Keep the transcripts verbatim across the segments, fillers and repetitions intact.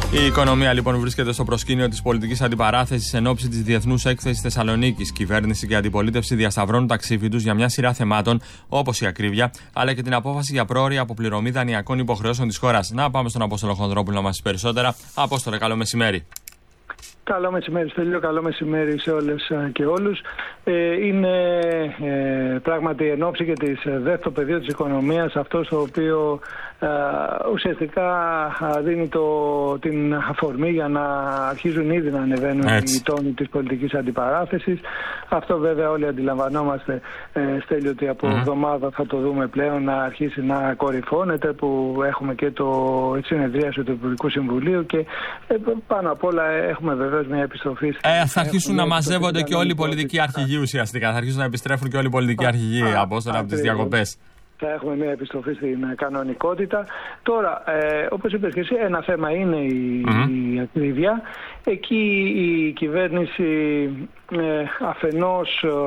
Η οικονομία λοιπόν βρίσκεται στο προσκήνιο της πολιτικής αντιπαράθεσης εν ώψη της Διεθνούς Έκθεσης Θεσσαλονίκης. Κυβέρνηση και αντιπολίτευση διασταυρώνουν τα ξύφη τους για μια σειρά θεμάτων, όπως η ακρίβεια, αλλά και την απόφαση για πρόωρη αποπληρωμή δανειακών υποχρεώσεων της χώρας. Να πάμε στον Απόστολο Χονδρόπουλο να μας πει περισσότερα. Απόστολε, καλό μεσημέρι. Καλό μεσημέρι, Στέλιο. Καλό μεσημέρι σε όλες και όλους. Ε, είναι ε, πράγματι εν ώψη και της δεύτερο πεδίο της οικονομίας αυτό το οποίο ε, ουσιαστικά δίνει το, την αφορμή για να αρχίζουν ήδη να ανεβαίνουν Έτσι. οι τόνοι της πολιτικής αντιπαράθεσης. Αυτό βέβαια όλοι αντιλαμβανόμαστε, ε, Στέλιο, ότι από mm. εβδομάδα θα το δούμε πλέον να αρχίσει να κορυφώνεται, που έχουμε και το συνεδρίαση του Υπουργικού Συμβουλίου και ε, πάνω απ' όλα έχουμε βέβαια μια επιστροφή. Ε, θα αρχίσουν να μαζεύονται και όλοι οι πολιτικοί αρχηγοί ουσιαστικά. Θα αρχίσουν να επιστρέφουν και όλοι οι πολιτικοί αρχηγοί από τις διακοπές. Θα έχουμε μια επιστροφή στην κανονικότητα. Τώρα, ε, όπως είπες και εσύ, ένα θέμα είναι η, mm-hmm. η ακρίβεια. Εκεί η κυβέρνηση ε, αφενός ε,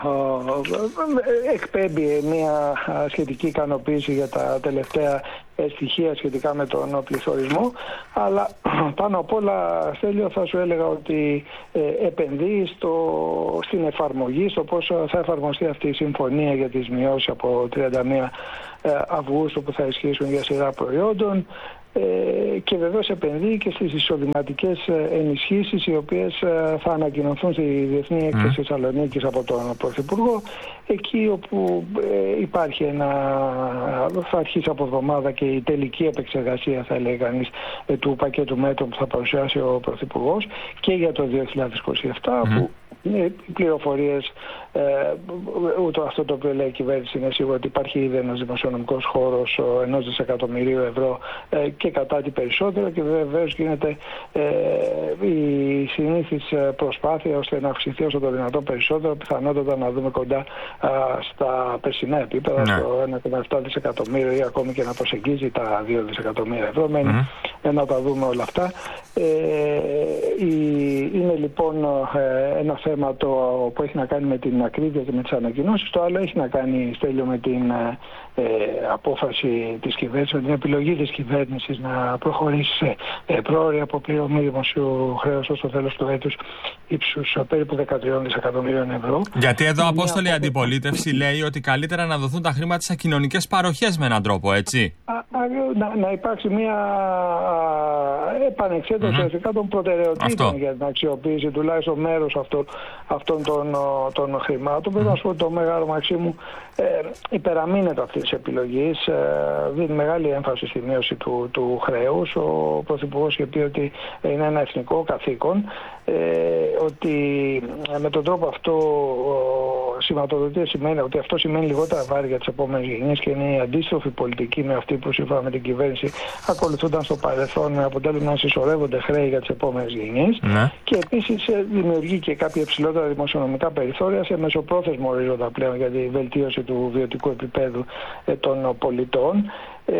ε, εκπέμπει μια σχετική ικανοποίηση για τα τελευταία στοιχεία σχετικά με τον πληθωρισμό, αλλά πάνω απ' όλα, Στέλιο, θα σου έλεγα ότι ε, επενδύει στο, στην εφαρμογή, στο πώς θα εφαρμοστεί αυτή η συμφωνία για τις μειώσεις από τριάντα μία Αυγούστου που θα ισχύσουν για σειρά προϊόντων. Ε, και βεβαίως επενδύει και στις εισοδηματικές ενισχύσεις, οι οποίες ε, θα ανακοινωθούν στη Διεθνή Έκθεση mm. Θεσσαλονίκης από τον Πρωθυπουργό, εκεί όπου ε, υπάρχει ένα, θα αρχίσει από εβδομάδα και η τελική επεξεργασία, θα έλεγε κανείς, ε, του πακέτου μέτρων που θα παρουσιάσει ο Πρωθυπουργός και για το δύο χιλιάδες είκοσι επτά, mm. που οι πληροφορίες, ε, ούτω αυτό το οποίο λέει η κυβέρνηση είναι σίγουρο ότι υπάρχει ήδη ένας δημοσιονομικός χώρος ενός δισεκατομμυρίου ευρώ ε, και κατά τι περισσότερο, και βεβαίως γίνεται ε, η συνήθις προσπάθεια ώστε να αυξηθεί όσο το δυνατό περισσότερο, πιθανότατα να δούμε κοντά α, στα περσινά επίπεδα, ναι. στο ένα κόμμα επτά δισεκατομμύρια ή ακόμη και να προσεγγίζει τα δύο δισεκατομμύρια ευρώ. Μένει mm-hmm. να τα δούμε όλα αυτά. Ε, η, είναι λοιπόν ε, ένα θέμα το, που έχει να κάνει με την ακρίβεια και με τις ανακοινώσεις. Το άλλο έχει να κάνει, Στέλιο, με την ε, απόφαση της κυβέρνησης, την επιλογή της κυβέρνησης να προχωρήσει σε ε, πρόωρη αποπληρωμή δημοσίου χρέους ως το τέλος του έτους ύψους περίπου δεκατρία δισεκατομμυρίων ευρώ. Γιατί εδώ, Απόστολη, η αντιπολίτευση λέει ότι καλύτερα να δοθούν τα χρήματα στις κοινωνικές παροχές με έναν τρόπο, έτσι. Α, α, να, να υπάρξει μια επανεξέταση mm-hmm. των προτεραιοτήτων Αυτό. για την αξιοποίηση τουλάχιστον μέρος αυτών, αυτών των, των χρημάτων. Mm-hmm. Πρέπει να σου πω ότι το Μεγάλο Μαξίμου ε, υπεραμείνεται αυτής της επιλογής, ε, δίνει μεγάλη έμφαση στη μείωση του, του χρέους. Ο Πρωθυπουργός είχε πει ότι είναι ένα εθνικό καθήκον, ε, ότι με τον τρόπο αυτό σηματοδοτεί, σημαίνει ότι αυτό σημαίνει λιγότερα βάρη για τις επόμενες γενιές και είναι η αντίστροφη πολιτική με αυτή που σύμφωνα με την κυβέρνηση ακολουθούνταν στο παρελθόν, με αποτέλεσμα να συσσωρεύονται χρέη για τις επόμενες γενιές. Ναι. Και επίσης δημιουργεί και κάποια υψηλότερα δημοσιονομικά περιθώρια σε μεσοπρόθεσμο ορίζοντα πλέον για τη βελτίωση του βιωτικού επίπεδου των πολιτών. Ε,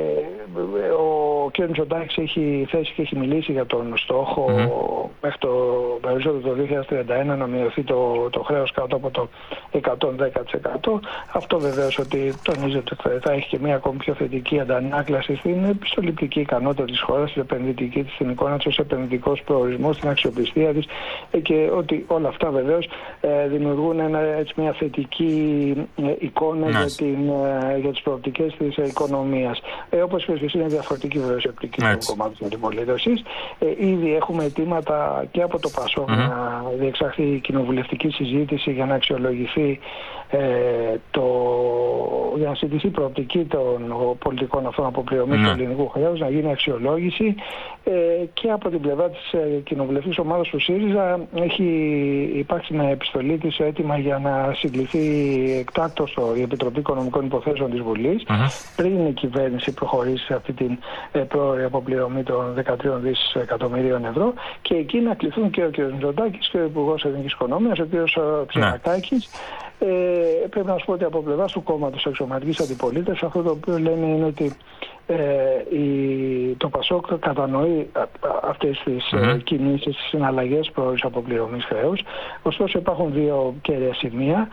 ο κ. Μητσοτάκης έχει θέσει και έχει μιλήσει για τον στόχο mm-hmm. μέχρι το ορίζοντα το δύο χιλιάδες τριάντα ένα να μειωθεί το, το χρέος κάτω από το εκατόν δέκα τοις εκατό. Αυτό βεβαίως ότι τονίζεται ότι θα έχει και μια ακόμη πιο θετική αντανάκλαση στην επιστοληπτική ικανότητα της χώρας, στην επενδυτική της, στην εικόνα της ως επενδυτικός προορισμός, στην αξιοπιστία της, και ότι όλα αυτά βεβαίως ε, δημιουργούν ένα, έτσι, μια θετική ε, εικόνα για, την, ε, για τις προοπτικές της οικονομίας. Ε, όπως και εσείς, είναι διαφορετική βεβαίως η οπτική του κομμάτου της αντιπολίτευσης. Ε, ήδη έχουμε αιτήματα και από το ΠΑΣΟΚ mm-hmm. να διεξαχθεί η κοινοβουλευτική συζήτηση για να αξιολογηθεί ε, το, για να συζητηθεί η προοπτική των πολιτικών αυτών αποπληρωμής mm-hmm. του ελληνικού χρέους, να γίνει αξιολόγηση, ε, και από την πλευρά της ε, κοινοβουλευτικής ομάδας του ΣΥΡΙΖΑ έχει υπάρξει με επιστολή της έτοιμα για να συγκληθεί εκτάκτως η Επιτροπή Οικονομικών Υποθέσεων της Βουλής mm-hmm. πριν η κυβέρνηση προχωρήσει σε αυτή την ε, πρόωρη αποπληρωμή των δεκατρία δισεκατομμυρίων ευρώ, και εκεί να κληθούν και ο κ. Μητσοτάκης και ο Υπουργός Εθνικής Οικονομίας, ο κ. Ψινακάκης. Ε, πρέπει να σου πω ότι από πλευράς του κόμματος εξωματικής αντιπολίτευσης αυτό το οποίο λένε είναι ότι ε, η, το ΠΑΣΟΚ κατανοεί α, α, αυτές τις mm-hmm. ε, κινήσεις, τις συναλλαγές πρόωρης αποπληρωμής χρέους. Ωστόσο υπάρχουν δύο κέρια σημεία.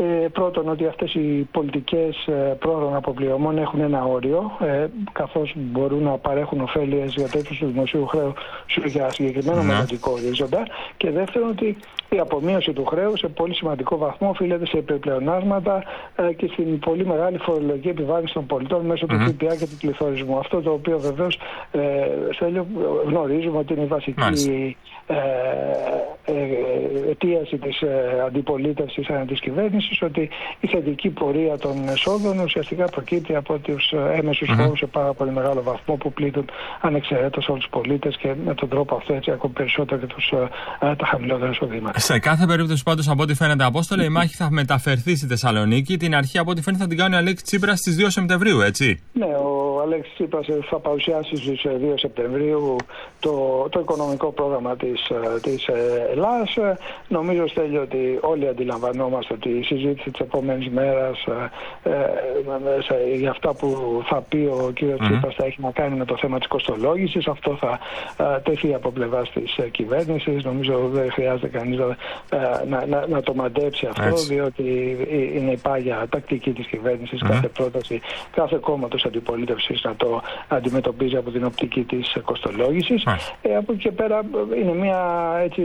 Ε, πρώτον, ότι αυτές οι πολιτικές ε, πρόοδων αποπληρωμών έχουν ένα όριο, ε, καθώς μπορούν να παρέχουν ωφέλειες για το ύψος του δημοσίου χρέους για συγκεκριμένο μελλοντικό ορίζοντα. Και δεύτερον, ότι η απομείωση του χρέους σε πολύ σημαντικό βαθμό οφείλεται σε επιπλεονάσματα ε, και στην πολύ μεγάλη φορολογική επιβάρυνση των πολιτών μέσω mm-hmm. του ΦΠΑ και του πληθωρισμού. Αυτό το οποίο βεβαίως ε, γνωρίζουμε ότι είναι η βασική ε, ε, αιτίαση της ε, αντιπολίτευσης ανά της κυβέρνησης, ότι η θετική πορεία των εσόδων ουσιαστικά προκύπτει από τους έμεσους mm-hmm. φόρους σε πάρα πολύ μεγάλο βαθμό που πλήττουν ανεξαιρέτως όλους τους πολίτες και με τον τρόπο αυτό έτσι ακόμη περισσότερο και τους, ε, τα χαμηλότερα εισοδήματα. Σε κάθε περίπτωση πάντως από ό,τι φαίνεται, Απόστολε, η μάχη θα μεταφερθεί στη Θεσσαλονίκη. Την αρχή από ό,τι φαίνεται θα την κάνει ο Αλέξης Τσίπρας στις δύο Σεπτεμβρίου, έτσι. Ναι, ο Αλέξης Τσίπρας θα παρουσιάσει στις δύο Σεπτεμβρίου το, το οικονομικό πρόγραμμα της, της Ελλάδας. Νομίζω, Στέλιο, ότι όλοι αντιλαμβανόμαστε ότι η συζήτηση της επόμενης μέρας ε, ε, για αυτά που θα πει ο κ. Mm. Τσίπρας θα έχει να κάνει με το θέμα της κοστολόγησης. Αυτό θα ε, τεθεί από πλευράς της ε, κυβέρνησης. Νομίζω δεν χρειάζεται κανείς να, να, να, να το μαντέψει αυτό, έτσι, διότι είναι η πάγια τακτική της κυβέρνησης mm. κάθε πρόταση, κάθε κόμματος αντιπολίτευσης να το αντιμετωπίζει από την οπτική της κοστολόγησης. Mm. Ε, από εκεί και πέρα είναι μια έτσι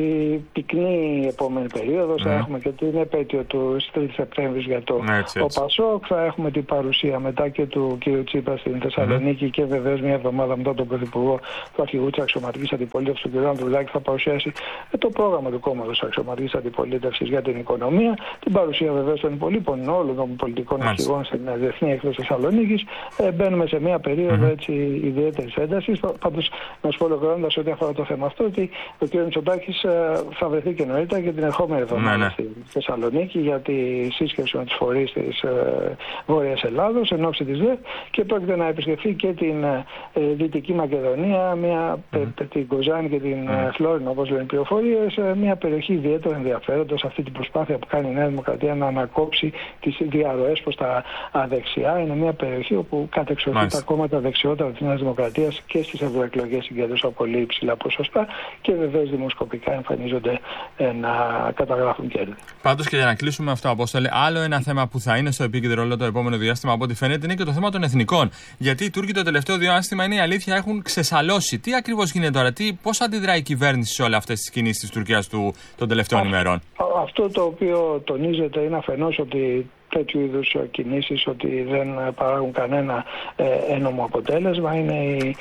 πυκνή επόμενη περίοδος. Mm. Θα έχουμε και την επέτειο του τρίτου Σεπτέμβρη για το έτσι, έτσι. ΠΑΣΟΚ. Θα έχουμε την παρουσία μετά και του κ. Τσίπρα στην Θεσσαλονίκη mm. και βεβαίως μια εβδομάδα μετά τον Πρωθυπουργό του αρχηγού της αξιωματικής αντιπολίτευσης, του κ. Ανδρουλάκη, θα παρουσιάσει το πρόγραμμα του κόμματος αξιωματικής αντιπολίτευσης για την οικονομία. Την παρουσία βεβαίως των υπολείπων όλων των πολιτικών αρχηγών στην διεθνή έκθεση Θεσσαλονίκης. Ε, μπαίνουμε σε μια περίοδο mm-hmm. έτσι ιδιαίτερης έντασης. Πάντως, να σου πω ολοκληρώνοντας ό,τι αφορά το θέμα αυτό, ότι ο κ. Μητσοτάκης ε, θα βρεθεί και νωρίτερα και την ερχόμενη εβδομάδα mm-hmm. στη Θεσσαλονίκη για τη σύσκεψη με τους φορείς της ε, Βόρειας Ελλάδος εν ώψη της ΔΕ και πρόκειται να επισκεφθεί και την ε, Δυτική Μακεδονία, μια, mm-hmm. π, την Κοζάνη και την mm-hmm. Φλόρινα, όπως λένε οι πληροφορίες, μια περιοχή ιδιαίτερο ενδιαφέροντος, αυτή την προσπάθεια που κάνει η Νέα Δημοκρατία να ανακόψει τις διαρροές προς τα δεξιά. Είναι μια περιοχή όπου κατεξοχήν τα κόμματα δεξιότερα της Νέας Δημοκρατίας και στις ευρωεκλογές συγκέντρωσαν πολύ υψηλά ποσοστά και βεβαίως δημοσκοπικά εμφανίζονται ε, να καταγράφουν κέρδη. Πάντως, και για να κλείσουμε αυτό, Απόστολε, άλλο ένα θέμα που θα είναι στο επίκεντρο όλο το επόμενο διάστημα, από ό,τι φαίνεται, είναι και το θέμα των εθνικών. Γιατί οι Τούρκοι το τελευταίο διάστημα, είναι η αλήθεια, έχουν ξεσαλώσει. Τι ακριβώς γίνεται τώρα, τι, πώς αντιδράει η κυβέρνηση σε όλες αυτές τις κινήσεις της Τουρκίας του, των τελευταίων Α, ημερών? Αυτό το οποίο τονίζεται είναι αφενός ότι τέτοιου είδους κινήσεις ότι δεν παράγουν κανένα ε, ένομο αποτέλεσμα. Είναι η,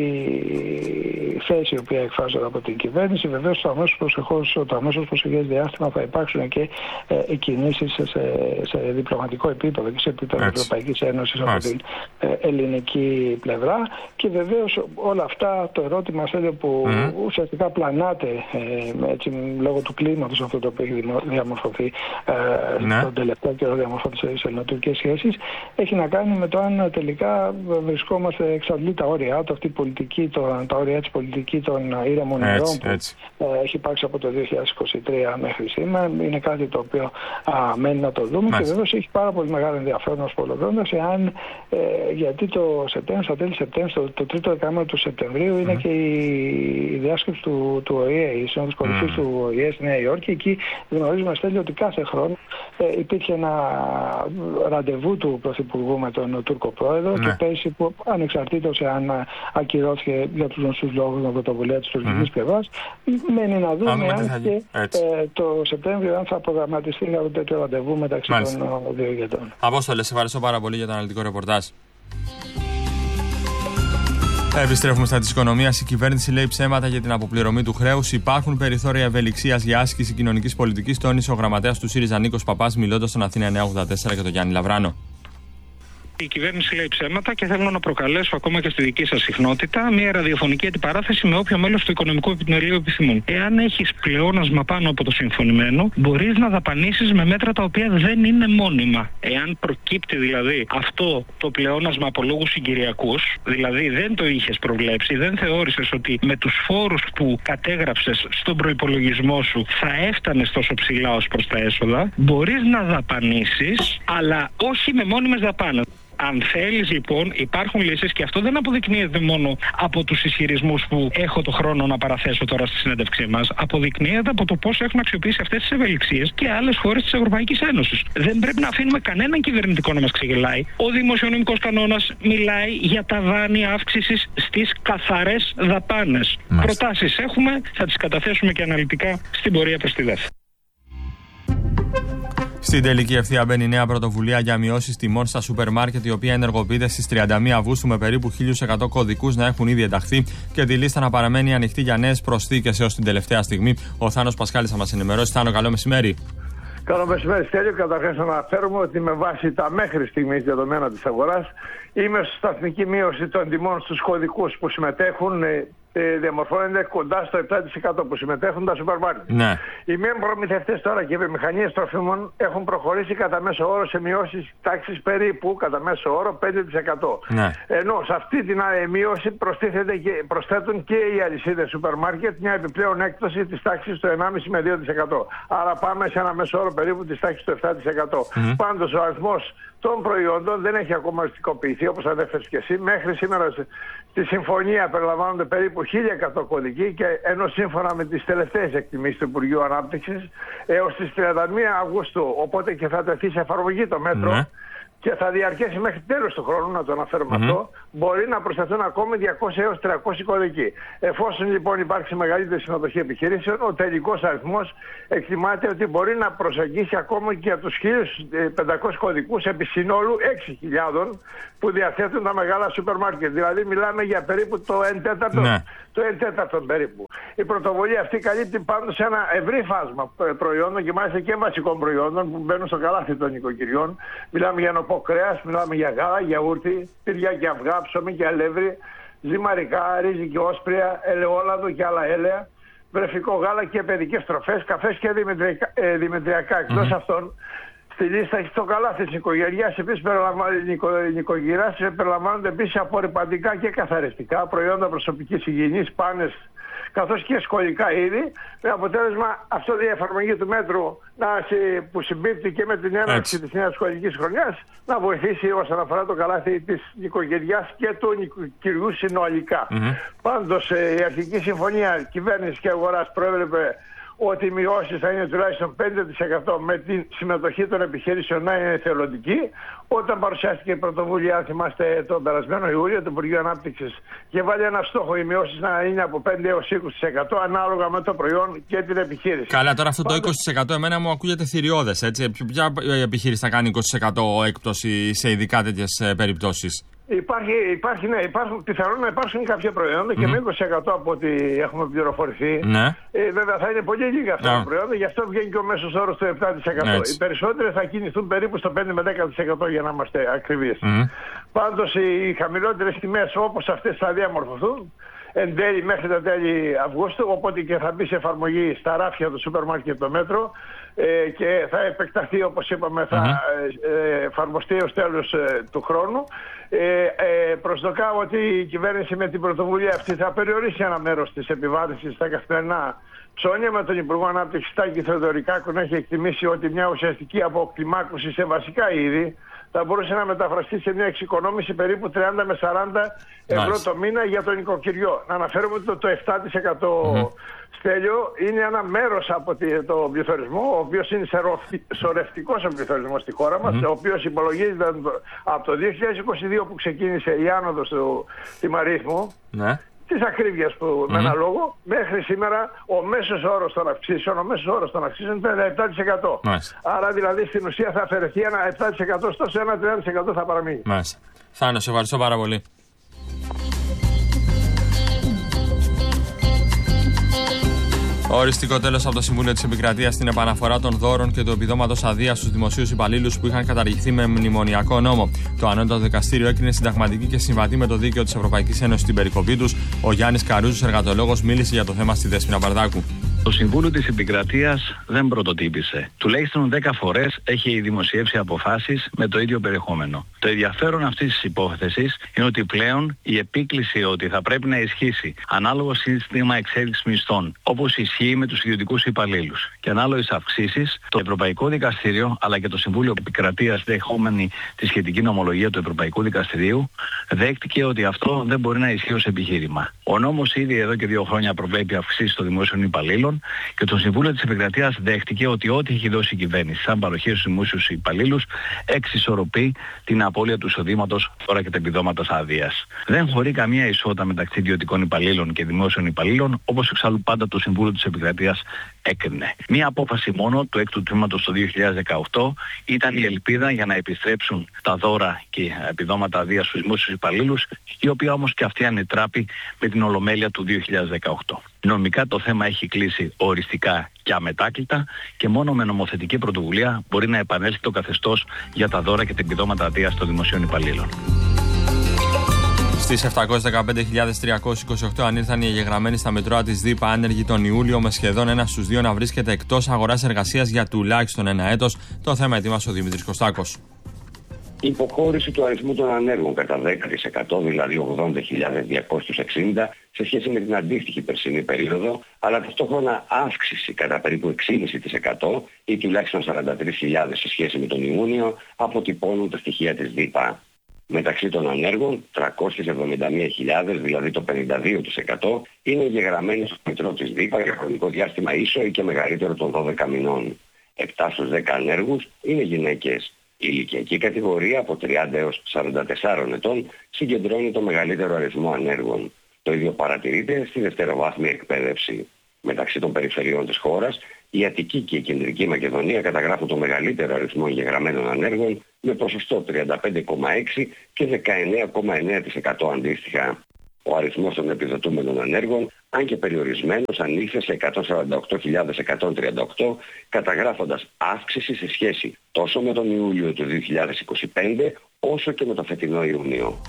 η θέση η οποία εκφράζεται από την κυβέρνηση. Βεβαίως το αμέσως προσεχώς, το αμέσως προσεχές διάστημα θα υπάρξουν και ε, κινήσεις σε, σε διπλωματικό επίπεδο και σε επίπεδο Ευρωπαϊκής Ένωσης από την ε, ελληνική πλευρά. Και βεβαίως όλα αυτά, το ερώτημα θέλω που mm. ουσιαστικά πλανάται ε, έτσι, λόγω του κλίματος αυτό το οποίο έχει διαμορφωθεί ε, mm. τον τελευταίο καιρό διαμορφωθεί τις ελληνοτουρκικές σχέσεις, έχει να κάνει με το αν τελικά βρισκόμαστε εξαντλεί τα όρια του, αυτή η πολιτική, το, τα όρια της πολιτική των ήρεμων νερών που έτσι. Ε, έχει υπάρξει από το δύο χιλιάδες είκοσι τρία μέχρι σήμερα. Είναι κάτι το οποίο α, μένει να το δούμε. Μάλιστα. Και βεβαίως έχει πάρα πολύ μεγάλο ενδιαφέρον ως πολλοδόντας, εάν ε, γιατί το Σεπτέμβριο, στα τέλη Σεπτέμβρη, το, το τρίτο δεκάμενο του Σεπτεμβρίου mm. είναι και η, η διάσκεψη του, του ΟΗΕ, η Σύνοδος Κορυφής mm. του ΟΗΕ στη Νέα Υόρκη. Εκεί γνωρίζουμε, Στέλιο, ότι κάθε χρόνο ε, υπήρχε ένα ραντεβού του Πρωθυπουργού με τον Τούρκο Πρόεδρο ναι. και πέρσι που ανεξαρτήτως εάν ακυρώθηκε για τους γνωστούς λόγους με πρωτοβουλία της τουρκικής mm-hmm. πλευράς, μένει να δούμε αν, αν και ε, το Σεπτέμβριο αν θα προγραμματιστεί ένα τέτοιο ραντεβού μεταξύ Μάλιστα. των δύο ηγετών. Απόστολε, σε ευχαριστώ πάρα πολύ για το αναλυτικό ρεπορτάζ. Επιστρέφουμε στα της οικονομίας. Η κυβέρνηση λέει ψέματα για την αποπληρωμή του χρέους. Υπάρχουν περιθώρια ευελιξίας για άσκηση κοινωνικής πολιτικής, τόνισε ο γραμματέας του ΣΥΡΙΖΑ Νίκος Παπάς, μιλώντας στον Αθήνα εννιακόσια ογδόντα τέσσερα και τον Γιάννη Λαβράνο. Η κυβέρνηση λέει ψέματα και θέλω να προκαλέσω ακόμα και στη δική σας συχνότητα μια ραδιοφωνική αντιπαράθεση με όποιο μέλος του Οικονομικού Επιτελείου επιθυμούν. Εάν έχεις πλεόνασμα πάνω από το συμφωνημένο, μπορείς να δαπανίσεις με μέτρα τα οποία δεν είναι μόνιμα. Εάν προκύπτει δηλαδή αυτό το πλεόνασμα από λόγους συγκυριακούς, δηλαδή δεν το είχες προβλέψει, δεν θεώρησες ότι με τους φόρους που κατέγραψες στον προϋπολογισμό σου θα έφτανες τόσο ψηλά ως προς τα έσοδα, μπορείς να δαπανίσεις, αλλά όχι με μόνιμες δαπάνες. Αν θέλεις λοιπόν, υπάρχουν λύσεις και αυτό δεν αποδεικνύεται μόνο από τους ισχυρισμούς που έχω το χρόνο να παραθέσω τώρα στη συνέντευξή μας. Αποδεικνύεται από το πώς έχουν αξιοποιήσει αυτές τις ευελιξίες και άλλες χώρες της Ευρωπαϊκής Ένωσης. Δεν πρέπει να αφήνουμε κανέναν κυβερνητικό να μας ξεγελάει. Ο δημοσιονομικός κανόνας μιλάει για ταβάνι αύξησης στις καθαρές δαπάνες. Προτάσεις έχουμε, θα τις καταθέσουμε και αναλυτικά στην πορεία προς τη ΔΕΘ. Στην τελική ευθεία μπαίνει νέα πρωτοβουλία για μειώσεις τιμών στα σούπερ μάρκετ, η οποία ενεργοποιείται στις τριάντα μία Αυγούστου με περίπου χίλιους εκατό κωδικούς να έχουν ήδη ενταχθεί και τη λίστα να παραμένει ανοιχτή για νέες προσθήκες έως την τελευταία στιγμή. Ο Θάνος Πασχάλης θα μας ενημερώσει. Θάνο, καλό μεσημέρι. Καλό μεσημέρι, Στέλιο. Καταρχάς να αναφέρουμε ότι με βάση τα μέχρι στιγμής δεδομένα της αγοράς είμαι στη σταθμική μείωση των τιμών στους κωδικούς που συμμετέχουν. Ε, διαμορφώνεται κοντά στο επτά τοις εκατό που συμμετέχουν τα σούπερ μάρκετ. Ναι. Οι μεν προμηθευτές τώρα και οι βιομηχανίες τροφίμων έχουν προχωρήσει κατά μέσο όρο σε μειώσεις τάξης περίπου κατά μέσο όρο πέντε τοις εκατό. Ναι. Ενώ σε αυτή την μείωση προστίθεται και, προσθέτουν και οι αλυσίδες σούπερ μάρκετ μια επιπλέον έκπτωση της τάξης του ενάμιση με δύο τοις εκατό. Άρα πάμε σε ένα μέσο όρο περίπου της τάξης του επτά τοις εκατό. Mm-hmm. Πάντως ο αριθμός των προϊόντων δεν έχει ακόμα οριστικοποιηθεί, όπως ανέφερες και εσύ. Μέχρι σήμερα στη συμφωνία περιλαμβάνονται περίπου χίλια εκατό κωδικοί, και ενώ σύμφωνα με τις τελευταίες εκτιμήσεις του Υπουργείου Ανάπτυξης έως τις τριάντα μία Αυγούστου, οπότε και θα τεθεί σε εφαρμογή το μέτρο, ναι, και θα διαρκέσει μέχρι τέλος του χρόνου, να το αναφέρουμε mm-hmm. αυτό, μπορεί να προσθεθούν ακόμη διακόσιοι έως τριακόσιοι κωδικοί. Εφόσον λοιπόν υπάρξει μεγαλύτερη συμμετοχή επιχειρήσεων, ο τελικός αριθμός εκτιμάται ότι μπορεί να προσεγγίσει ακόμα και από τους χίλιους πεντακόσιους κωδικούς επί συνόλου έξι χιλιάδες που διαθέτουν τα μεγάλα σούπερ μάρκετ. Δηλαδή μιλάμε για περίπου το ένα τέταρτο, ναι. το ένα τέταρτο περίπου. Η πρωτοβουλία αυτή καλύπτει πάντως ένα ευρύ φάσμα προϊόντων και μάλιστα και βασικών προϊόντων που μπαίνουν στο καλάθι των νοικοκυριών. Μιλάμε για νοπό κρέας, μιλάμε για γάλα, γιαούρτι, τυριά και αυγά, ψωμί και αλεύρι, ζυμαρικά, ρύζι και όσπρια, ελαιόλαδο και άλλα έλαια, βρεφικό γάλα και παιδικές τροφές, καφές και δημητριακά. Ε, δημητριακά. Εκτός mm-hmm. αυτών, στη λίστα έχει το καλάθι της νοικοκυριάς. Επίσης, οι νοικοκυράς περιλαμβάνονται επίσης απορρυπαντικά και καθαριστικά, προϊόντα προσωπικής υγιεινής, πάνες, καθώς και σχολικά είδη, με αποτέλεσμα αυτό η εφαρμογή του μέτρου να, που συμπίπτει και με την έναρξη της νέας σχολικής χρονιάς, να βοηθήσει όσον αφορά το καλάθι της νοικοκυριάς και του νοικοκυριού συνολικά. Mm-hmm. Πάντως η αρχική συμφωνία κυβέρνησης και αγοράς προέβλεπε ότι οι μειώσεις θα είναι τουλάχιστον πέντε τοις εκατό με τη συμμετοχή των επιχειρήσεων να είναι εθελοντική. Όταν παρουσιάστηκε η πρωτοβουλία, αν θυμάστε, τον περασμένο Ιούλιο, το Υπουργείο Ανάπτυξης και βάλει ένα στόχο οι μειώσεις να είναι από πέντε έως είκοσι τοις εκατό ανάλογα με το προϊόν και την επιχείρηση. Καλά, τώρα αυτό Πάντως... το είκοσι τοις εκατό εμένα μου ακούγεται θηριώδες, έτσι. Ποια επιχείρηση θα κάνει είκοσι τοις εκατό έκπτωση σε ειδικά τέτοιες περιπτώσεις? Υπάρχει, υπάρχει, ναι, υπάρχουν, πιθανόν να υπάρξουν κάποια προϊόντα και mm. με είκοσι τοις εκατό από ό,τι έχουμε πληροφορηθεί. Ναι. Ε, βέβαια θα είναι πολύ λίγα αυτά yeah. τα προϊόντα, γι' αυτό βγαίνει και ο μέσος όρος του επτά τοις εκατό. Έτσι. Οι περισσότεροι θα κινηθούν περίπου στο πέντε με δέκα τοις εκατό για να είμαστε ακριβείς. Mm. Πάντως οι χαμηλότερες τιμές όπως αυτές θα διαμορφωθούν εν τέλει μέχρι τα τέλη Αυγούστου, οπότε και θα μπει σε εφαρμογή στα ράφια του σούπερ μάρκετ το μέτρο ε, και θα επεκταθεί, όπως είπαμε, θα mm-hmm. ε, εφαρμοστεί ως τέλος ε, του χρόνου. Ε, ε, προσδοκάω ότι η κυβέρνηση με την πρωτοβουλία αυτή θα περιορίσει ένα μέρος της επιβάρυνσης στα καθημερινά ψώνια, με τον Υπουργό Ανάπτυξης Τάκη Θεοδωρικάκου να έχει εκτιμήσει ότι μια ουσιαστική αποκλιμάκωση σε βασικά είδη θα μπορούσε να μεταφραστεί σε μια εξοικονόμηση περίπου τριάντα με σαράντα ευρώ nice. το μήνα για το νοικοκυριό. Να αναφέρουμε ότι το, το επτά τοις εκατό mm-hmm. Στέλιο είναι ένα μέρος από τον πληθωρισμό, ο οποίος είναι σωρευτικός ο πληθωρισμός στη χώρα μας, mm-hmm. ο οποίος υπολογίζεται από το δύο χιλιάδες είκοσι δύο που ξεκίνησε η άνοδος του τιμαρίθμου, mm-hmm. της ακρίβειας που mm-hmm. με ένα λόγο, μέχρι σήμερα ο μέσος όρος των αυξήσεων, ο μέσος όρος των αυξήσεων ήταν επτά τοις εκατό. Nice. Άρα δηλαδή στην ουσία θα αφαιρεθεί ένα επτά τοις εκατό, στο ένα τριάντα τοις εκατό θα παραμείνει. Nice. Θάνο, σε ευχαριστώ πάρα πολύ. Οριστικό τέλος από το Συμβούλιο της Επικρατείας στην επαναφορά των δώρων και του επιδόματος αδείας στους δημοσίους υπαλλήλους που είχαν καταργηθεί με μνημονιακό νόμο. Το Ανώτατο Δικαστήριο έκρινε συνταγματική και συμβατή με το δίκαιο της Ευρωπαϊκής Ένωσης την περικοπή τους. Ο Γιάννης Καρούζος, εργατολόγος, μίλησε για το θέμα στη Δέσποινα Μπαρδάκου. Το Συμβούλιο της Επικρατείας δεν πρωτοτύπησε. Τουλάχιστον δέκα φορές έχει δημοσιεύσει αποφάσεις με το ίδιο περιεχόμενο. Το ενδιαφέρον αυτής της υπόθεσης είναι ότι πλέον η επίκληση ότι θα πρέπει να ισχύσει ανάλογο σύστημα εξέλιξης μισθών, όπως ισχύει με τους ιδιωτικούς υπαλλήλους, και ανάλογες αυξήσεις, το Ευρωπαϊκό Δικαστήριο αλλά και το Συμβούλιο Επικρατείας, δεχόμενη τη σχετική νομολογία του Ευρωπαϊκού Δικαστηρίου, δέχτηκε ότι αυτό δεν μπορεί να ισχύει ως επιχείρημα. Ο νόμος ήδη εδώ και δύο χρόνια προβλέπει αυξήσεις των δημόσιων υπαλλήλων και το Συμβούλιο της Επικρατείας δέχτηκε ότι ό,τι έχει δώσει η κυβέρνηση σαν παροχή στους δημόσιους υπαλλήλους εξισορροπεί την απώλεια του εισοδήματος, τώρα και τα επιδόματα άδειας. Δεν χωρεί καμία ισότητα μεταξύ ιδιωτικών υπαλλήλων και δημόσιων υπαλλήλων, όπως εξάλλου πάντα το Συμβούλιο της Επικρατείας έκρινε. Μία απόφαση μόνο του έκτου τμήματος το δύο χιλιάδες δεκαοκτώ ήταν η ελπίδα για να επιστρέψουν τα δώρα και επιδόματα άδειας στους δημόσιους υπαλλήλους, η οποία όμως και αυτή ανετράπη με την Ολομέλεια του δύο χιλιάδες δεκαοκτώ. Νομικά το θέμα έχει κλείσει οριστικά και αμετάκλητα και μόνο με νομοθετική πρωτοβουλία μπορεί να επανέλθει το καθεστώς για τα δώρα και τα επιδόματα άδειας των δημοσίων υπαλλήλων. Στις επτακόσιες δεκαπέντε χιλιάδες τριακόσιες είκοσι οκτώ ανήλθαν οι εγγεγραμμένοι στα μετρώα της ΔΥΠΑ άνεργοι τον Ιούλιο, με σχεδόν ένα στους δύο να βρίσκεται εκτός αγοράς εργασίας για τουλάχιστον ένα έτος. Το θέμα ετοίμασε ο Δημήτρης Κωστάκος. Η υποχώρηση του αριθμού των ανέργων κατά δέκα τοις εκατό, δηλαδή ογδόντα χιλιάδες διακόσιους εξήντα, σε σχέση με την αντίστοιχη περσινή περίοδο, αλλά ταυτόχρονα αύξηση κατά περίπου έξι κόμμα πέντε τοις εκατό ή τουλάχιστον σαράντα τρεις χιλιάδες σε σχέση με τον Ιούνιο, αποτυπώνουν τα στοιχεία της ΔΥΠΑ. Μεταξύ των ανέργων, τριακόσιες εβδομήντα μία χιλιάδες, δηλαδή το πενήντα δύο τοις εκατό, είναι εγγεγραμμένοι στο μητρό της ΔΥΠΑ για χρονικό διάστημα ίσο ή και μεγαλύτερο των δώδεκα μηνών. επτά στους δέκα ανέργους είναι γυναίκες. Η ηλικιακή κατηγορία από τριάντα έως σαράντα τέσσερα ετών συγκεντρώνει το μεγαλύτερο αριθμό ανέργων. Το ίδιο παρατηρείται στη δευτεροβάθμια εκπαίδευση. Μεταξύ των περιφερειών της χώρας, η Αττική και η Κεντρική Μακεδονία καταγράφουν το μεγαλύτερο αριθμό εγγεγραμμένων ανέργων με ποσοστό τριάντα πέντε κόμμα έξι και δεκαεννέα κόμμα εννέα τοις εκατό αντίστοιχα. Ο αριθμός των επιδοτούμενων ανέργων, αν και περιορισμένος, ανήλθε σε εκατόν σαράντα οκτώ χιλιάδες εκατόν τριάντα οκτώ, καταγράφοντας αύξηση σε σχέση τόσο με τον Ιούλιο του δύο χιλιάδες είκοσι πέντε όσο και με το φετινό Ιούνιο.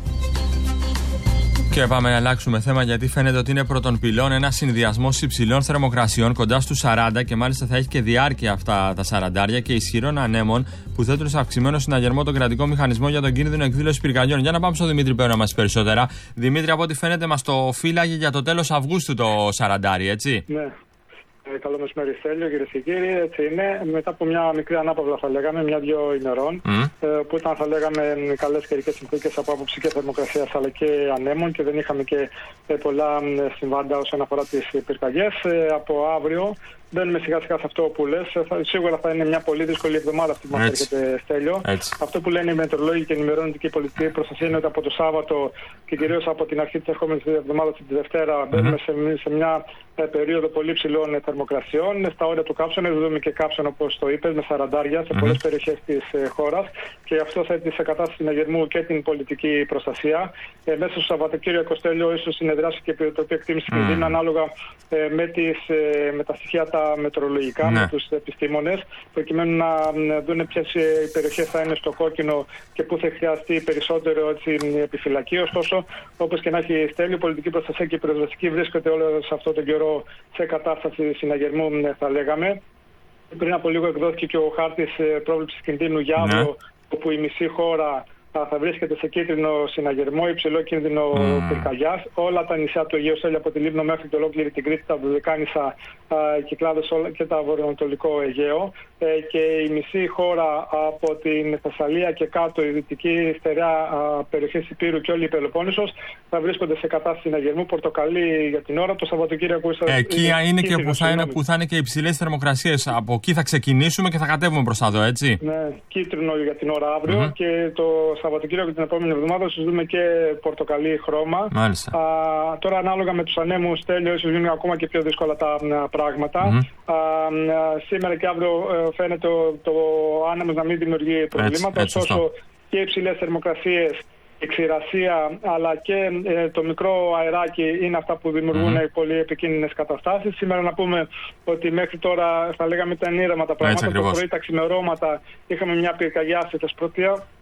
Και πάμε να αλλάξουμε θέμα, γιατί φαίνεται ότι είναι πρώτον πυλών ένα συνδυασμός υψηλών θερμοκρασιών κοντά στους σαράντα και μάλιστα θα έχει και διάρκεια αυτά τα σαραντάρια και ισχυρών ανέμων που θέτουν σε αυξημένο συναγερμό τον κρατικό μηχανισμό για τον κίνδυνο εκδήλωση πυρκαγιών. Για να πάμε στον Δημήτρη Πέο να μας πει περισσότερα. Δημήτρη, από ό,τι φαίνεται μας το φύλαγε για το τέλος Αυγούστου το σαραντάρι, έτσι. Ναι. Ε, καλό μεσημέρι, Στέλιο, κυρίες και κύριοι. Έτσι είναι. Μετά από μια μικρή ανάπαυλα, θα λέγαμε, μια-δυο ημερών, mm. ε, που ήταν, θα λέγαμε, καλές καιρικές συνθήκες από άποψη και θερμοκρασίας αλλά και ανέμων και δεν είχαμε και ε, πολλά συμβάντα όσον αφορά τις πυρκαγιές. Ε, από αύριο μπαίνουμε σιγά σιγά σε αυτό που λες. Σίγουρα θα είναι μια πολύ δύσκολη εβδομάδα αυτή που μας έρχεται, Στέλιο. Έτσι. Αυτό που λένε οι μετεωρολόγοι και ενημερώνουν και η πολιτική προστασία είναι ότι από το Σάββατο και κυρίως από την αρχή της ερχόμενης εβδομάδας, τη Δευτέρα, mm-hmm. μπαίνουμε σε, σε μια ε, περίοδο πολύ ψηλών θερμοκρασιών. Στα όρια του κάψωνα, δούμε και κάψωνα, όπως το είπες, με σαραντάρια σε mm-hmm. πολλές περιοχές της ε, χώρας. Και αυτό θα έχει σε κατάσταση συναγερμού και την πολιτική προστασία. Ε, μέσα στο Σαββατοκύριακο, Στέλιο, ίσως συνεδριάσει και το οποίο εκτίμηση mm. κινδύνου ανάλογα ε, με, τις, ε, με τα στοιχεία τα μετεωρολογικά, ναι. με τους επιστήμονες, προκειμένου να δουν ποιες περιοχές θα είναι στο κόκκινο και πού θα χρειαστεί περισσότερο έτσι, επιφυλακή. Ωστόσο, όπως και να έχει, Στέλιο, η πολιτική προστασία και η πυροσβεστική βρίσκονται όλο σε αυτόν τον καιρό σε κατάσταση συναγερμού, θα λέγαμε. Πριν από λίγο εκδόθηκε και ο χάρτης πρόβλεψης κινδύνου για αύριο, ναι. όπου η μισή χώρα θα βρίσκεται σε κίτρινο συναγερμό, υψηλό κίνδυνο mm. πυρκαγιάς. Όλα τα νησιά του Αιγαίου, Στέλιο, από τη Λίμνο μέχρι το ολόκληρη την Κρήτη, τα Δωδεκάνησα και κλάδες και τα βορειοανατολικό Αιγαίο. Ε, και η μισή χώρα από την Θεσσαλία και κάτω, η δυτική στερεά περιοχή Υπήρου και όλη η Πελοπόννησος, θα βρίσκονται σε κατάσταση συναγερμού. Πορτοκαλί για την ώρα. Το Σαββατοκύριακο εκεί είναι, είναι και που θα είναι, που θα είναι και υψηλές θερμοκρασίες. Από εκεί θα ξεκινήσουμε και θα κατέβουμε προς τα εδώ, έτσι. Ναι, κίτρινο για την ώρα αύριο mm-hmm. και το Σαββατοκύριακο την επόμενη εβδομάδα σας δούμε και πορτοκαλί χρώμα. Μάλιστα. Α, τώρα ανάλογα με τους ανέμους, Στέλιο, ίσως γίνουν ακόμα και πιο δύσκολα τα α, πράγματα. Mm-hmm. Α, α, σήμερα και αύριο α, φαίνεται το, το άνεμος να μην δημιουργεί προβλήματα. Έτσι, έτσι, ωστόσο και υψηλές θερμοκρασίες, η ξηρασία αλλά και ε, το μικρό αεράκι είναι αυτά που δημιουργούν mm-hmm. πολύ επικίνδυνες καταστάσεις. Σήμερα να πούμε ότι μέχρι τώρα θα λέγαμε ήταν ήρεμα τα πράγματα. Το πρωί τα ξημερώματα είχαμε μια πυρκαγιά στη Θεσπρωτεία,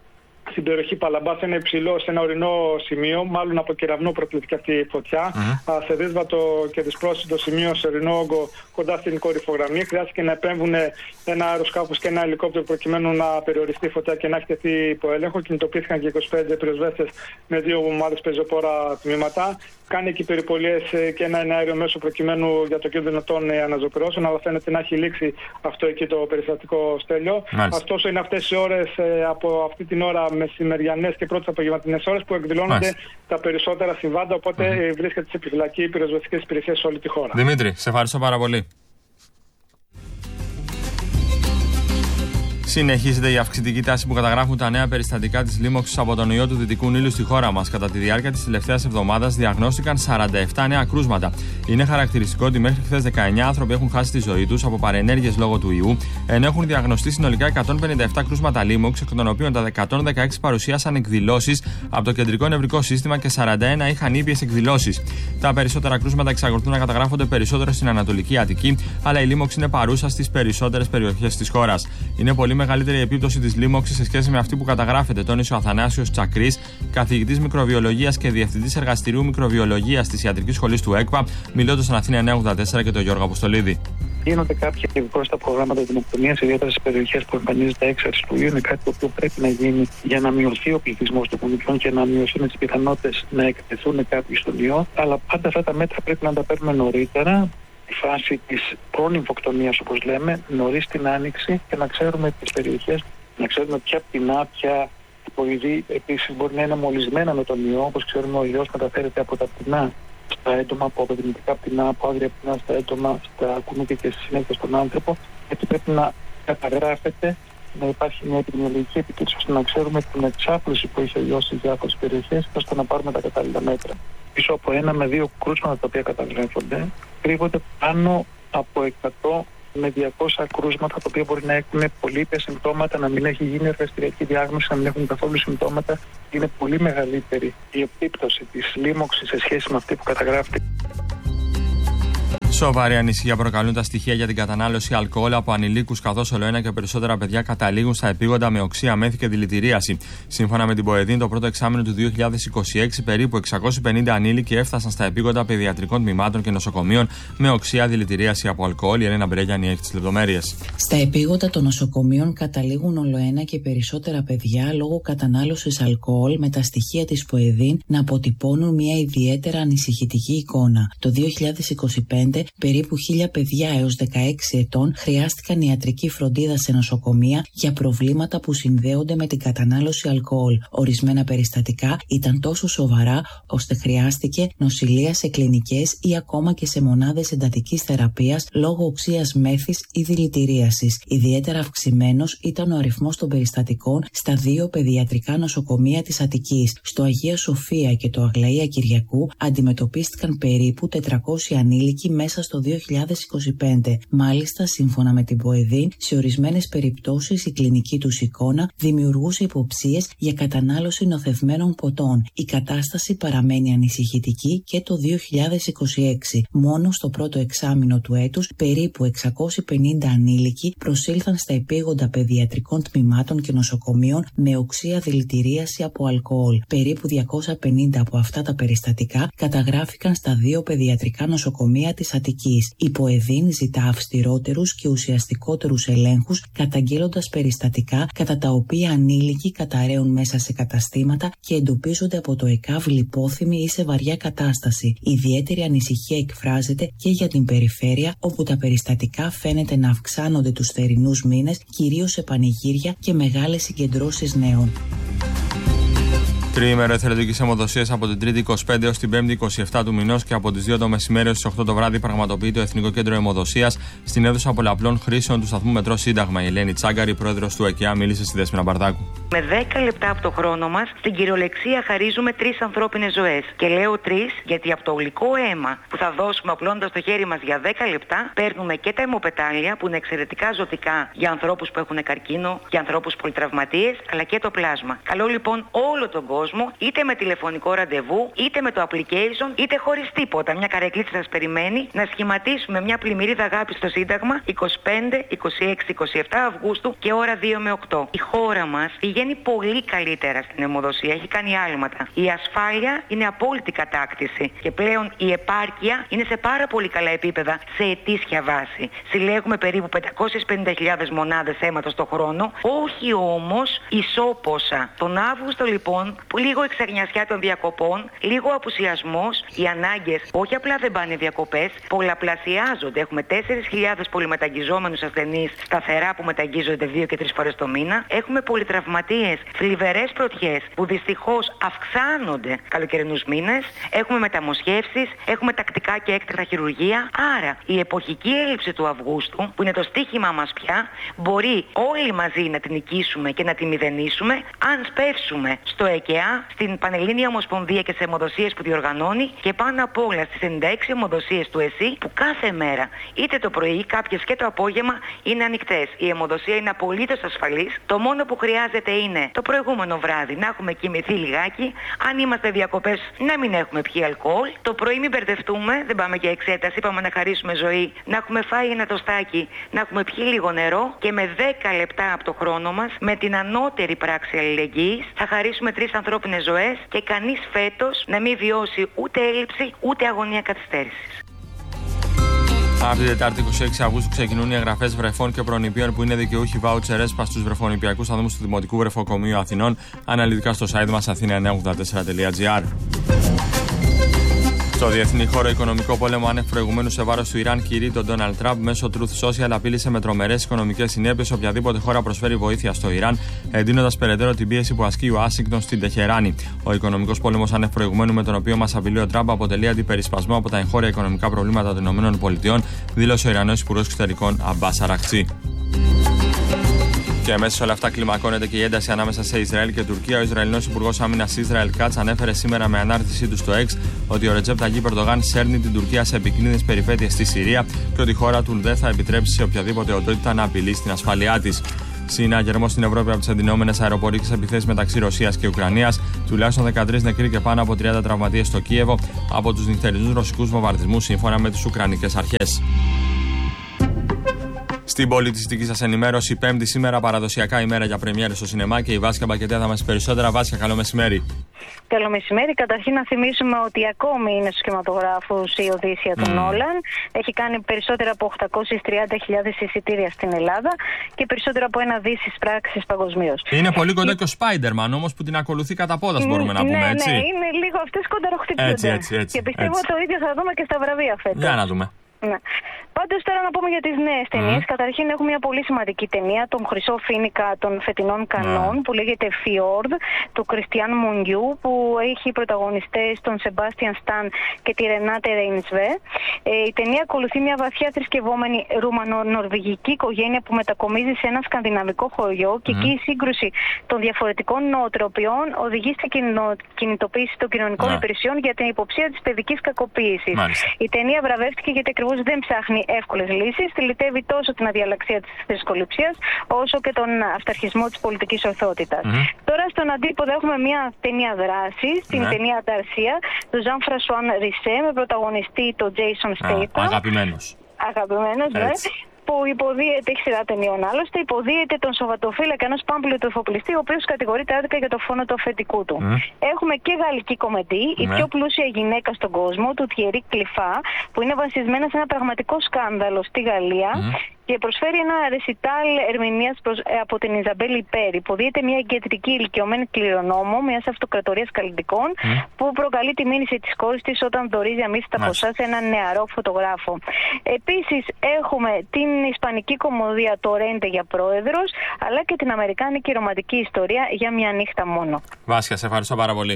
στην περιοχή Παλαμπά, σε ένα υψηλό, σε ένα ορεινό σημείο, μάλλον από κεραυνό προκλήθηκε αυτή η φωτιά. Mm-hmm. Σε δύσβατο και δυσπρόσιτο σημείο, σε ορεινό όγκο, κοντά στην κορυφογραμμή. Χρειάστηκε να επέμβουν ένα αεροσκάφος και ένα ελικόπτερο προκειμένου να περιοριστεί η φωτιά και να έχει τεθεί υπό έλεγχο. Κινητοποιήθηκαν και είκοσι πέντε πυροσβέστες με δύο ομάδες πεζοπόρα τμήματα. Κάνει εκεί περιπολίες και ένα εναέριο μέσο προκειμένου για το κίνδυνο των αναζωπυρώσεων, αλλά φαίνεται να έχει λήξει αυτό εκεί το περιστατικό, Στέλιο. Ωστόσο, είναι αυτές οι ώρες από αυτή την ώρα, μεσημεριανές και πρώτες απογευματινές ώρες, που εκδηλώνονται Μάλιστα. τα περισσότερα συμβάντα. Οπότε mm-hmm. βρίσκεται σε επιφυλακή οι πυροσβεστικές υπηρεσίες σε όλη τη χώρα. Δημήτρη, σε ευχαριστώ πάρα πολύ. Συνεχίζεται η αυξητική τάση που καταγράφουν τα νέα περιστατικά της λίμωξης από τον ιό του Δυτικού Νείλου στη χώρα μας. Κατά τη διάρκεια της τελευταίας εβδομάδας διαγνώστηκαν σαράντα επτά νέα κρούσματα. Είναι χαρακτηριστικό ότι μέχρι χθες δεκαεννέα άνθρωποι έχουν χάσει τη ζωή τους από παρενέργειες λόγω του ιού, ενώ έχουν διαγνωστεί συνολικά εκατόν πενήντα επτά κρούσματα λίμωξης, εκ των οποίων τα εκατόν δεκαέξι παρουσίασαν εκδηλώσεις από το κεντρικό νευρικό σύστημα και σαράντα ένα είχαν ήπιες εκδηλώσεις. Τα περισσότερα κρούσματα εξακολουθούν να καταγράφονται περισσότερο στην Ανατολική Αττική, αλλά η λίμωξη είναι παρούσα στις περισσότερες περιοχές της χώρας. Είναι πολύ μεγαλύτερη η επίπτωση της λίμωξης σε σχέση με αυτή που καταγράφεται, τόνισε ο Αθανάσιος Τσακρής, καθηγητής μικροβιολογίας και διευθυντής εργαστηρίου μικροβιολογίας της Ιατρικής Σχολής του ΕΚΠΑ, μιλώντας στον Αθήνα εννιακόσια ογδόντα τέσσερα και τον Γιώργο Αποστολίδη. Γίνονται κάποια επιπρόσθετα προγράμματα δεινοκτονίας, ιδιαίτερα στις περιοχές που εμφανίζεται έξαρση του ιού. Είναι κάτι το οποίο πρέπει να γίνει για να μειωθεί ο πληθυσμός των κουνητών και να μειωθούν τις πιθανότητες να εκτεθούν κάποιοι στον ιό. Αλλά πάντα αυτά τα μέτρα πρέπει να τα παίρνουμε νωρίτερα, τη φάση της προνυμφοκτονίας, όπως λέμε, νωρίς την άνοιξη, και να ξέρουμε τις περιοχές, να ξέρουμε ποια πτηνά, ποια υποειδή επίσης μπορεί να είναι μολυσμένα με τον ιό. Όπως ξέρουμε, ο ιός μεταφέρεται από τα πτηνά στα έντομα, από αποδημητικά πτηνά, από άγρια πτηνά στα έντομα, στα κουνούπια και στη συνέχεια στον άνθρωπο. Έτσι πρέπει να καταγράφεται, να υπάρχει μια επιδημιολογική επικοινωνία, ώστε να ξέρουμε την εξάπλωση που έχει ο ιός στις διάφορες περιοχές, ώστε να πάρουμε τα κατάλληλα μέτρα. Πίσω από ένα με δύο κρούσματα τα οποία καταγράφονται, κρύβονται πάνω από εκατό με διακόσια κρούσματα, τα οποία μπορεί να έχουν πολύτια συμπτώματα, να μην έχει γίνει εργαστηριακή διάγνωση, να μην έχουν καθόλου συμπτώματα. Είναι πολύ μεγαλύτερη η επίπτωση της λίμωξης σε σχέση με αυτή που καταγράφεται. Σοβαρή ανησυχία προκαλούν τα στοιχεία για την κατανάλωση αλκοόλ από ανηλίκους, καθώς ολοένα και περισσότερα παιδιά καταλήγουν στα επίγοντα με οξεία, μέθη και δηλητηρίαση. Σύμφωνα με την ΠΟΕΔΗΝ, το πρώτο εξάμηνο του δύο χιλιάδες είκοσι έξι, περίπου εξακόσιοι πενήντα ανήλικοι έφτασαν στα επίγοντα παιδιατρικών τμήματων και νοσοκομείων με οξεία, δηλητηρίαση από αλκοόλ. Η Ελένα Μπρέγιανη έχει τις λεπτομέρειες. Στα επίγοντα των νοσοκομείων καταλήγουν ολοένα και περισσότερα παιδιά λόγω κατανάλωσης αλκοόλ, με τα στοιχεία της ΠΟΕΔΗΝ να αποτυπώνουν μια ιδιαίτερα ανησυχητική εικόνα. Το δύο χιλιάδες είκοσι πέντε περίπου χίλια παιδιά έως δεκαέξι ετών χρειάστηκαν ιατρική φροντίδα σε νοσοκομεία για προβλήματα που συνδέονται με την κατανάλωση αλκοόλ. Ορισμένα περιστατικά ήταν τόσο σοβαρά ώστε χρειάστηκε νοσηλεία σε κλινικές ή ακόμα και σε μονάδες εντατικής θεραπείας λόγω οξείας μέθης ή δηλητηρίασης. Ιδιαίτερα αυξημένος ήταν ο αριθμός των περιστατικών στα δύο παιδιατρικά νοσοκομεία της Αττικής. Στο Αγία Σοφία και το Αγλαία Κυριακού αντιμετωπίστηκαν περίπου τετρακόσιοι ανήλικοι μέσα στο δύο χιλιάδες είκοσι πέντε. Μάλιστα, σύμφωνα με την ΠΟΕΔΗΝ, σε ορισμένες περιπτώσεις η κλινική τους εικόνα δημιουργούσε υποψίες για κατανάλωση νοθευμένων ποτών. Η κατάσταση παραμένει ανησυχητική και το δύο χιλιάδες είκοσι έξι. Μόνο στο πρώτο εξάμηνο του έτους, περίπου εξακόσιοι πενήντα ανήλικοι προσήλθαν στα επίγοντα παιδιατρικών τμήματων και νοσοκομείων με οξεία δηλητηρίαση από αλκοόλ. Περίπου διακόσια πενήντα από αυτά τα περιστατικά καταγράφηκαν στα δύο παιδιατρικά νοσοκομεία της Αττικής. Η ΠΟΕΔΗΝ ζητά αυστηρότερους και ουσιαστικότερους ελέγχους, καταγγέλλοντας περιστατικά κατά τα οποία ανήλικοι καταραίουν μέσα σε καταστήματα και εντοπίζονται από το ΕΚΑΒ λιπόθυμοι ή σε βαριά κατάσταση. Ιδιαίτερη ανησυχία εκφράζεται και για την περιφέρεια, όπου τα περιστατικά φαίνεται να αυξάνονται τους θερινούς μήνες, κυρίως σε πανηγύρια και μεγάλες συγκεντρώσεις νέων. Τριήμερο εθελοντικής αιμοδοσίας από την Τρίτη είκοσι πέντε έως την Πέμπτη είκοσι επτά του μηνός και από τις δύο το μεσημέρι έως τις οκτώ το βράδυ πραγματοποιεί το Εθνικό Κέντρο Αιμοδοσίας στην αίθουσα πολλαπλών χρήσεων του σταθμού Μετρό Σύνταγμα. Η Ελένη Τσάγκαρη, πρόεδρος του ΕΚΕΑ, μίλησε στη Δέσποινα Μπαρδάκου. Με δέκα λεπτά από το χρόνο μας, στην κυριολεξία χαρίζουμε τρεις ανθρώπινες ζωές. Και λέω τρεις, γιατί από το γλυκό αίμα που θα δώσουμε απλώνοντας το χέρι μας για δέκα λεπτά, παίρνουμε και τα αιμοπετάλια που είναι εξαιρετικά ζωτικά για ανθρώπους που έχουν καρκίνο, για ανθρώπους πολυτραυματίες, αλλά και το πλάσμα. Καλό λοιπόν όλο τον κόσμο κόσμο, είτε με τηλεφωνικό ραντεβού, είτε με το application, είτε χωρίς τίποτα. Μια καρέκλιτσα σας περιμένει να σχηματίσουμε μια πλημμυρίδα αγάπη στο Σύνταγμα είκοσι πέντε, είκοσι έξι, είκοσι επτά Αυγούστου και ώρα δύο με οκτώ. Η χώρα μας πηγαίνει πολύ καλύτερα στην αιμοδοσία, έχει κάνει άλματα. Η ασφάλεια είναι απόλυτη κατάκτηση και πλέον η επάρκεια είναι σε πάρα πολύ καλά επίπεδα σε ετήσια βάση. Συλλέγουμε περίπου πεντακόσιες πενήντα χιλιάδες μονάδες αίματος το χρόνο, όχι όμως ισόπωσα. Τον Αύγουστο λοιπόν, που λίγο εξαρνιασιά των διακοπών, λίγο απουσιασμός, οι ανάγκες όχι απλά δεν πάνε διακοπές, πολλαπλασιάζονται. Έχουμε τέσσερις χιλιάδες πολυμεταγγιζόμενους ασθενείς σταθερά που μεταγγίζονται δύο και τρεις φορές το μήνα. Έχουμε πολυτραυματίες, θλιβερές πρωτιές που δυστυχώς αυξάνονται καλοκαιρινούς μήνες. Έχουμε μεταμοσχεύσεις, έχουμε τακτικά και έκτακτα χειρουργία. Άρα η εποχική έλλειψη του Αυγούστου, που είναι το στίχημά μας πια, μπορεί όλοι μαζί να την νικήσουμε και να τη μηδενίσουμε αν σπεύσουμε στο ΕΚΕΑ, στην Πανελλήνια Ομοσπονδία και σε αιμοδοσίες που διοργανώνει και πάνω απ' όλα στις ενενήντα έξι αιμοδοσίες του ΕΣΥ που κάθε μέρα, είτε το πρωί, κάποιες και το απόγευμα, είναι ανοιχτές. Η αιμοδοσία είναι απολύτως ασφαλής. Το μόνο που χρειάζεται είναι το προηγούμενο βράδυ να έχουμε κοιμηθεί λιγάκι. Αν είμαστε διακοπές, να μην έχουμε πιει αλκοόλ. Το πρωί μην μπερδευτούμε, δεν πάμε για εξέταση, πάμε να χαρίσουμε ζωή. Να έχουμε φάει ένα τοστάκι, να έχουμε πιει λίγο νερό και με δέκα λεπτά από το χρόνο μας, με την ανώτερη πράξη αλληλεγγύης, θα χαρίσουμε τρεις ανθρώπινες ζωές και κανείς φέτος να μην βιώσει ούτε έλλειψη ούτε αγωνία καθυστέρησης. Από την Τετάρτη είκοσι έξι Αυγούστου ξεκινούν οι εγγραφές βρεφών και προνηπίων που είναι δικαιούχοι βάουτσερ ΕΣΠΑ στους βρεφονηπιακούς σταθμούς του Δημοτικού Βρεφοκομείου Αθηνών. Αναλυτικά στο site μας αθήνα εννιακόσια ογδόντα τέσσερα τελεία τζι άρ. Στο διεθνή χώρο, οικονομικό πόλεμο άνευ προηγουμένου σε βάρος του Ιράν κηρύττει τον Ντόναλντ Τραμπ μέσω Truth Social, απείλησε με τρομερές οικονομικές συνέπειες οποιαδήποτε χώρα προσφέρει βοήθεια στο Ιράν, εντείνοντας περαιτέρω την πίεση που ασκεί ο Ουάσιγκτον στην Τεχεράνη. Ο οικονομικός πόλεμος άνευ προηγουμένου με τον οποίο μας απειλεί ο Τραμπ αποτελεί αντιπερισπασμό από τα εγχώρια οικονομικά προβλήματα των ΗΠΑ, δήλωσε ο Ιρανός Υπουργός Εξωτερικών Αμπάς Αρακτσί. Και μέσα σε όλα αυτά κλιμακώνεται και η ένταση ανάμεσα σε Ισραήλ και Τουρκία. Ο Ισραηλινός Υπουργός Άμυνας Ισραήλ Κάτς ανέφερε σήμερα με ανάρτησή του στο X ότι ο Ρετζέπ Ταγίπ Ερντογάν σέρνει την Τουρκία σε επικίνδυνες περιπέτειες στη Συρία και ότι η χώρα του δεν θα επιτρέψει σε οποιαδήποτε οντότητα να απειλεί στην ασφάλειά της. Συναγερμό στην Ευρώπη από τις εντυνόμενες αεροπορικές επιθέσεις μεταξύ Ρωσίας και Ουκρανίας. Τουλάχιστον δεκατρείς νεκροί και πάνω από τριάντα τραυματίες στο Κίεβο από τους νυχτερινούς ρωσικούς βομβαρδισμούς, σύμφωνα με τις Ουκρανικές αρχές. Στην πολιτιστική σας ενημέρωση, Πέμπτη σήμερα παραδοσιακά ημέρα για πρεμιέρες στο σινεμά και η Βάσια Μπακετέα θα μας πει περισσότερα. Βάσια, καλό μεσημέρι. Καλό μεσημέρι. Καταρχήν να θυμίσουμε ότι ακόμη είναι στους κινηματογράφους η Οδύσσεια του Νόλαν. Mm. Έχει κάνει περισσότερα από οκτακόσιες τριάντα χιλιάδες εισιτήρια στην Ελλάδα και περισσότερα από ένα δις πράξεις παγκοσμίως. Είναι πολύ κοντά και ο Spider-Man όμως που την ακολουθεί κατά πόδας, μπορούμε να πούμε, ναι, έτσι. Ναι, είναι λίγο αυτές κονταροχτύπτονται. Έτσι, έτσι, έτσι. Και πιστεύω έτσι. Το ίδιο θα δούμε και στα βραβεία φέτος. Για να δούμε. Ναι. Πάντως τώρα να πούμε για τις νέες ταινίες. Mm. Καταρχήν έχουμε μια πολύ σημαντική ταινία, τον Χρυσό Φοίνικα των φετινών κανών, mm. που λέγεται Fjord, του Κριστιαν Μουνιού, που έχει πρωταγωνιστές τον Σεμπάστιαν Σταν και τη Ρενάτε Ρέινσβε. Ε, η ταινία ακολουθεί μια βαθιά θρησκευόμενη ρουμανο-νορβηγική οικογένεια που μετακομίζει σε ένα σκανδιναβικό χωριό mm. και εκεί η σύγκρουση των διαφορετικών νοοτροπιών οδηγεί στην κινητοποίηση των κοινωνικών mm. υπηρεσιών για την υποψία της παιδικής κακοποίησης. Mm. Η ταινία βραβεύτηκε γιατί ακριβώς δεν ψάχνει εύκολες λύσεις, στυλιτεύει τόσο την αδιαλαξία της θρησκοληψίας όσο και τον αυταρχισμό της πολιτικής ορθότητας. Mm. Τώρα στον αντίποδα έχουμε μια ταινία δράσης, την mm. ταινία Ανταρσία του Ζαν Φρασουάν Ρισέ με πρωταγωνιστή τον Τζέισον Στέιθαμ. Αγαπημένος. Αγαπημένος, ναι. Που υποδίεται, έχει σειρά ταινιών άλλωστε, υποδίεται τον σοβατοφύλακα ενός πάμπλου εφοπλιστή, ο οποίος κατηγορείται άδικα για το φόνο του αφεντικού του. Mm. Έχουμε και γαλλική κομμεντή, mm. η πιο πλούσια γυναίκα στον κόσμο, του Τιερί Κλιφά, που είναι βασισμένα σε ένα πραγματικό σκάνδαλο στη Γαλλία. Mm. Και προσφέρει ένα ρεσιτάλ ερμηνείας από την Ιζαμπέλ Υπέρ. Υποδίεται μια εγκεντρική ηλικιωμένη κληρονόμο μιας αυτοκρατορίας καλλιτικών mm. που προκαλεί τη μήνυση της κόρης της όταν δωρίζει αμύθιτα ποσά σε έναν νεαρό φωτογράφο. Επίσης έχουμε την ισπανική κομμωδία Το Ρέντε για πρόεδρος, αλλά και την αμερικάνικη ρομαντική ιστορία Για μια νύχτα μόνο. Βάσια, σε ευχαριστώ πάρα πολύ.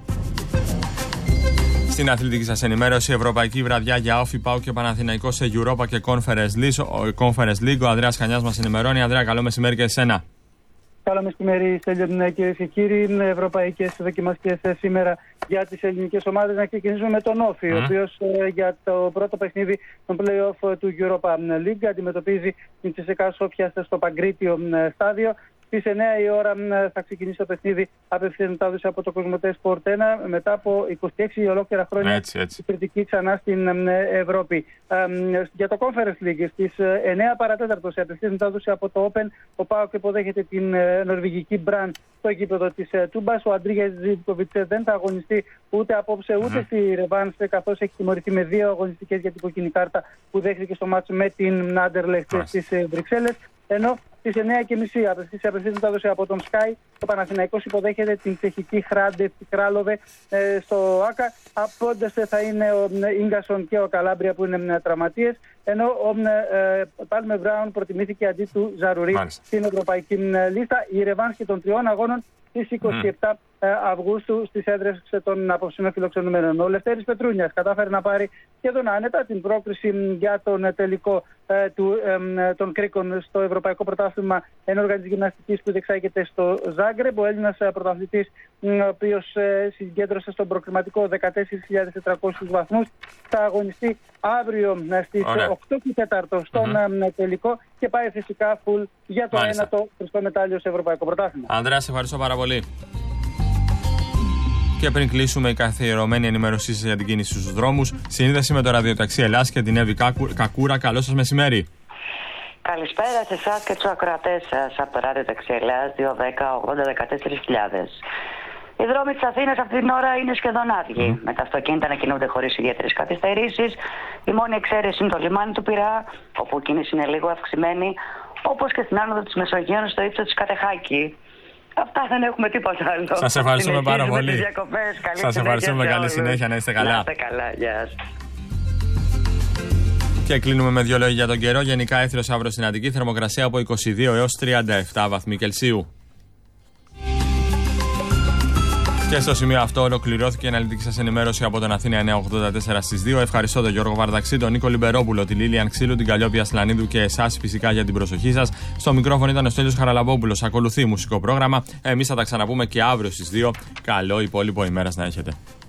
Στην αθλητική σας ενημέρωση, ευρωπαϊκή βραδιά για Όφι, ΠΑΟΚ και Παναθηναϊκό σε Europa και Conference League. Ο, Conference League, ο Ανδρέας Χανιάς μας ενημερώνει. Ανδρέα, καλό μεσημέρι και εσένα. Καλό μεσημέρι, Στέλιο, κυρίες και κύριοι. Ευρωπαϊκές δοκιμασίες σήμερα για τις ελληνικές ομάδες. Να ξεκινήσουμε με τον Όφι, mm. ο οποίος ε, για το πρώτο παιχνίδι των play-off του Europa League αντιμετωπίζει την Τσεσεκά Σόφια στο Παγκρίτιο ε, στάδιο. Στις εννιά η ώρα θα ξεκινήσει το παιχνίδι απευθείας μετάδοση από το Κοσμοτέ Sport ένα μετά από είκοσι έξι ολόκληρα χρόνια έτσι, έτσι. κριτική ξανά στην Ευρώπη. Για το Conference League στις εννιά παρατέταρτο σε απευθείας μετάδοση από το Open, ο ΠΑΟΚ υποδέχεται την νορβηγική Μπραντ στο γήπεδο της Τούμπας. Ο Αντρίγιας Ζίβκοβιτς δεν θα αγωνιστεί ούτε απόψε ούτε mm. στη ρεβάνς, καθώς έχει τιμωρηθεί με δύο αγωνιστικές για την κόκκινη κάρτα που δέχθηκε στο μάτσο με την Άντερλεχτ στις Βρυξέλλες. Ενώ στις εννιά και μισή απευθείας μετάδοση από τον Sky, ο Παναθηναϊκός υποδέχεται την τσεχική Hrádec Králové ε, στο ΆΚΑ. Απόντες θα είναι ο Ίγκασον και ο Καλάμπρια που είναι τραυματίες, ενώ ο ε, Πάλμε Μπράουν προτιμήθηκε αντί του Ζαρουρί στην ευρωπαϊκή λίστα. Η ρεβάνς και των τριών αγώνων στις είκοσι επτά mm. Αυγούστου στις έδρες των απόψινων φιλοξενουμένων. Ο Λευτέρης Πετρούνιας κατάφερε να πάρει σχεδόν άνετα την πρόκριση για τον τελικό ε, του, ε, των Κρίκων στο Ευρωπαϊκό Πρωτάθλημα ενόργα της γυμναστικής που διεξάγεται στο Ζάγκρεμπ. Ο Έλληνας πρωταθλητής, ο οποίος ε, συγκέντρωσε στον προκριματικό δεκατέσσερις χιλιάδες τετρακόσιους βαθμούς, θα αγωνιστεί αύριο στις οκτώ και τέσσερα στον mm-hmm. τελικό και πάει φυσικά full για το Μάλιστα. ένατο χρυσό μετάλλιο σε Ευρωπαϊκό Πρωτάθλημα. Ανδρέα, σε ευχαριστώ πάρα πολύ. Και πριν κλείσουμε, η καθιερωμένη ενημέρωσή σας για την κίνηση στους δρόμους, σύνδεση με το ραδιοταξί Ελλάς και την Εύη Κακούρα. Καλό σας μεσημέρι. Καλησπέρα σε εσάς και τους ακροατές σας από το ραδιοταξί Ελλάς δύο δέκα ογδόντα δεκατέσσερα χιλιάδες. Οι δρόμοι της Αθήνας αυτή την ώρα είναι σχεδόν άδειοι. Mm. Με τα αυτοκίνητα να κινούνται χωρίς ιδιαίτερες καθυστερήσεις. Η μόνη εξαίρεση είναι το λιμάνι του Πειραιά, όπου η κίνηση είναι λίγο αυξημένη, όπως και στην άνοδο της Μεσογείου στο ύψος της Κατεχάκη. Αυτά, δεν έχουμε τίποτα άλλο. Σας ευχαριστούμε πάρα πολύ. Σας ευχαριστούμε. Καλή συνέχεια, να είστε καλά. Να είστε καλά, γεια σας. Και κλείνουμε με δύο λόγια για τον καιρό. Γενικά έθριος αύριο στην Αττική, θερμοκρασία από είκοσι δύο έως τριάντα επτά βαθμοί Κελσίου. Και στο σημείο αυτό ολοκληρώθηκε η αναλυτική σας ενημέρωση από τον Αθήνα εννιακόσια ογδόντα τέσσερα στις δύο. Ευχαριστώ τον Γιώργο Βαρδαξή, τον Νίκο Λιμπερόπουλο, τη Λίλιαν Ξύλου, την Καλλιόπη Ασλανίδου και εσάς φυσικά για την προσοχή σας. Στο μικρόφωνο ήταν ο Στέλιος Χαραλαμπόπουλος. Ακολουθεί μουσικό πρόγραμμα. Εμείς θα τα ξαναπούμε και αύριο στις δύο. Καλό υπόλοιπο ημέρας να έχετε.